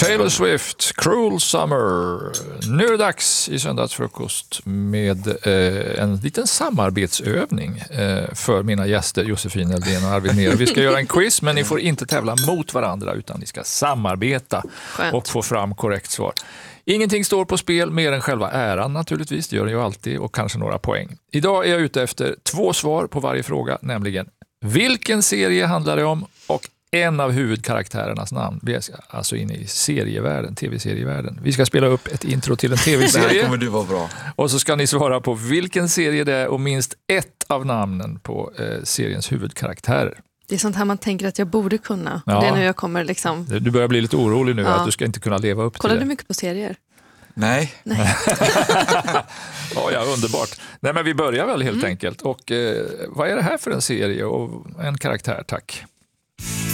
Taylor Swift, Cruel Summer. Nu är det dags i söndagsfrukost med en liten samarbetsövning för mina gäster Josefin Eldén och Arvid Nere. Vi ska göra en quiz, men ni får inte tävla mot varandra utan ni ska samarbeta. Skönt. Och få fram korrekt svar. Ingenting står på spel mer än själva äran naturligtvis, det gör det ju alltid, och kanske några poäng. Idag är jag ute efter 2 svar på varje fråga, nämligen vilken serie handlar det om och en av huvudkaraktärernas namn. Vi är alltså inne i serievärlden, tv-serievärlden. Vi ska spela upp ett intro till en tv-serie. Det här kommer du vara bra. Och så ska ni svara på vilken serie det är och minst ett av namnen på seriens huvudkaraktärer. Det är sånt här man tänker att jag borde kunna. Ja. Det är nu jag kommer liksom... Du börjar bli lite orolig nu att du ska inte kunna leva upp Kollar till det. du mycket på serier? Nej. Ja, underbart. Nej, men vi börjar väl helt enkelt. Och vad är det här för en serie och en karaktär, tack?